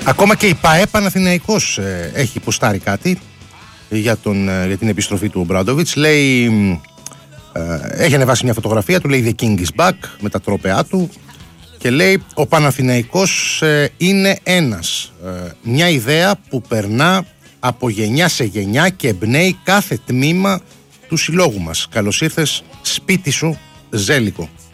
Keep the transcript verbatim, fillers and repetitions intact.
Ακόμα και η ΠΑΕ Παναθηναϊκός ε, έχει ποστάρει κάτι για, τον, ε, για την επιστροφή του Ομπράντοβιτς. Λέει, ε, έχει ανεβάσει μια φωτογραφία του, λέει The King is back με τα τρόπεά του και λέει ο Παναθηναϊκός ε, είναι ένας. Ε, μια ιδέα που περνά από γενιά σε γενιά και εμπνέει κάθε τμήμα του συλλόγου μας. Καλώς ήρθες σπίτι σου, Ζέλικο.